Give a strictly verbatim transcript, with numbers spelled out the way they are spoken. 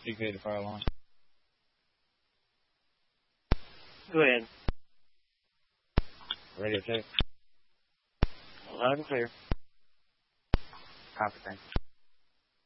You can hit the fire alarm. Go ahead. Radio check. Loud and clear. Copy, thanks.